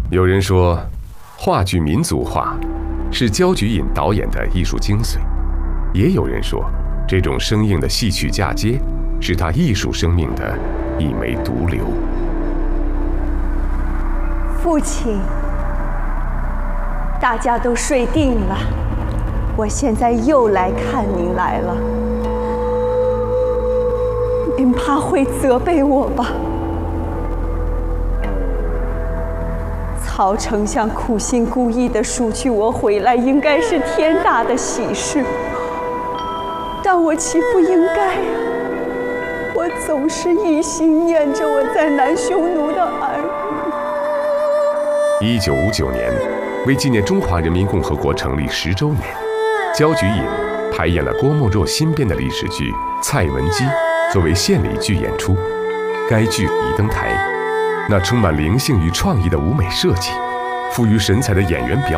有人说，话剧民族化是焦菊隐导演的艺术精髓，也有人说，这种生硬的戏曲嫁接是他艺术生命的一枚毒瘤。 父亲，大家都睡定了，我现在又来看您来了，您怕会责备我吧？曹丞相苦心孤诣地赎取我回来，应该是天大的喜事，但我岂不应该啊？我总是一心念着我在南匈奴的儿女。 1959年，为纪念中华人民共和国成立10周年，焦菊隐排演了郭沫若新编的历史剧《蔡文姬》，作为献礼剧演出。该剧一登台，那充满灵性与创意的舞美设计，富于神采的演员表